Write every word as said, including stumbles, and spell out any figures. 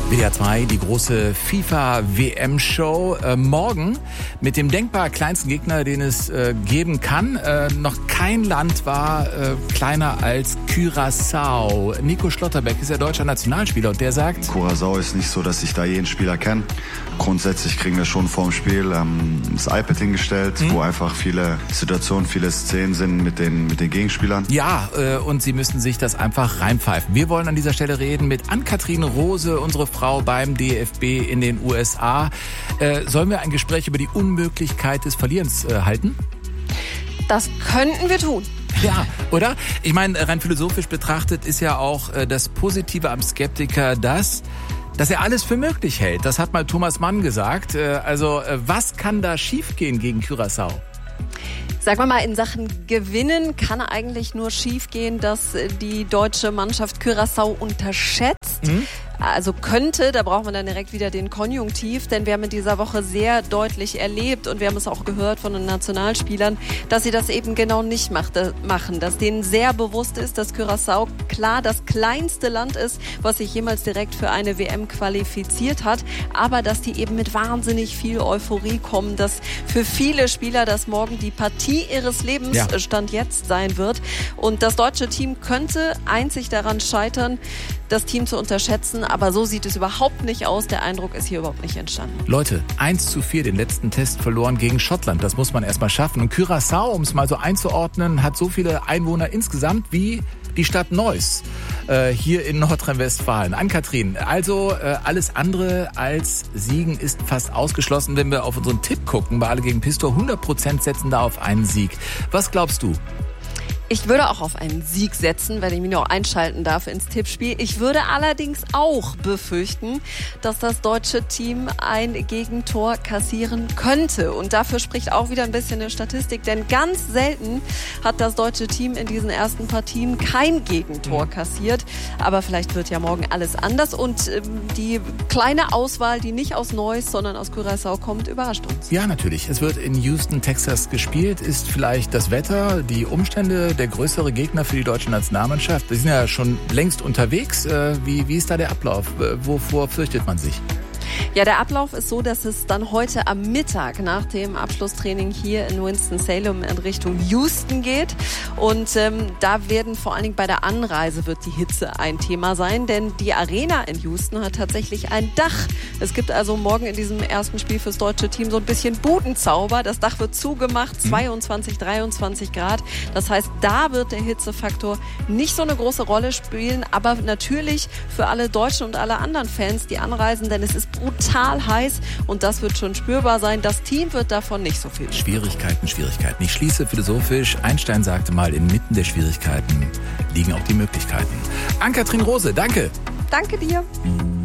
W D R zwei, die große FIFA-W M-Show. Äh, morgen mit dem denkbar kleinsten Gegner, den es äh, geben kann. Äh, noch kein Land war äh, kleiner als Curaçao. Nico Schlotterbeck ist ja deutscher Nationalspieler und der sagt... Curaçao ist nicht so, dass ich da jeden Spieler kenne. Grundsätzlich kriegen wir schon vorm Spiel ähm, das iPad hingestellt, mhm. wo einfach viele Situationen, viele Szenen sind mit den, mit den Gegenspielern. Ja, äh, und sie müssen sich das einfach reinpfeifen. Wir wollen an dieser Stelle reden mit Ann-Kathrin Rose, unsere Frau beim D F B in den U S A. Äh, sollen wir ein Gespräch über die Unmöglichkeit des Verlierens äh, halten? Das könnten wir tun. Ja, oder? Ich meine, rein philosophisch betrachtet ist ja auch äh, das Positive am Skeptiker das, dass er alles für möglich hält. Das hat mal Thomas Mann gesagt. Äh, also, äh, was kann da schiefgehen gegen Curaçao? Sagen wir mal, in Sachen Gewinnen kann eigentlich nur schiefgehen, dass die deutsche Mannschaft Curaçao unterschätzt. Mhm. Also könnte, da braucht man dann direkt wieder den Konjunktiv, denn wir haben in dieser Woche sehr deutlich erlebt und wir haben es auch gehört von den Nationalspielern, dass sie das eben genau nicht macht, machen, dass denen sehr bewusst ist, dass Curaçao klar das kleinste Land ist, was sich jemals direkt für eine W M qualifiziert hat, aber dass die eben mit wahnsinnig viel Euphorie kommen, dass für viele Spieler das morgen die Partie ihres Lebens ja. Stand jetzt sein wird und das deutsche Team könnte einzig daran scheitern, das Team zu unterschätzen, aber so sieht es überhaupt nicht aus. Der Eindruck ist hier überhaupt nicht entstanden. Leute, eins zu vier den letzten Test verloren gegen Schottland. Das muss man erstmal schaffen. Und Curaçao, um es mal so einzuordnen, hat so viele Einwohner insgesamt wie die Stadt Neuss äh, hier in Nordrhein-Westfalen. Ann-Kathrin, also äh, alles andere als Siegen ist fast ausgeschlossen, wenn wir auf unseren Tipp gucken. Bei Alle gegen Pistor, hundert Prozent setzen da auf einen Sieg. Was glaubst du? Ich würde auch auf einen Sieg setzen, wenn ich mich noch einschalten darf ins Tippspiel. Ich würde allerdings auch befürchten, dass das deutsche Team ein Gegentor kassieren könnte. Und dafür spricht auch wieder ein bisschen eine Statistik, denn ganz selten hat das deutsche Team in diesen ersten Partien kein Gegentor kassiert. Aber vielleicht wird ja morgen alles anders und ähm, die kleine Auswahl, die nicht aus Neuss, sondern aus Curaçao kommt, überrascht uns. Ja, natürlich. Es wird in Houston, Texas gespielt. Ist vielleicht das Wetter, die Umstände der größere Gegner für die deutsche Nationalmannschaft? Wir sind ja schon längst unterwegs. Wie, wie ist da der Ablauf? Wovor fürchtet man sich? Ja, der Ablauf ist so, dass es dann heute am Mittag nach dem Abschlusstraining hier in Winston-Salem in Richtung Houston geht. Und ähm, da werden vor allen Dingen bei der Anreise wird die Hitze ein Thema sein, denn die Arena in Houston hat tatsächlich ein Dach. Es gibt also morgen in diesem ersten Spiel fürs deutsche Team so ein bisschen Budenzauber. Das Dach wird zugemacht, zweiundzwanzig, dreiundzwanzig Grad. Das heißt, da wird der Hitzefaktor nicht so eine große Rolle spielen, aber natürlich für alle Deutschen und alle anderen Fans, die anreisen, denn es ist brutal heiß und das wird schon spürbar sein. Das Team wird davon nicht so viel. Schwierigkeiten, Schwierigkeiten. Ich schließe philosophisch. Einstein sagte mal, inmitten der Schwierigkeiten liegen auch die Möglichkeiten. Ann-Kathrin Rose, danke. Danke dir.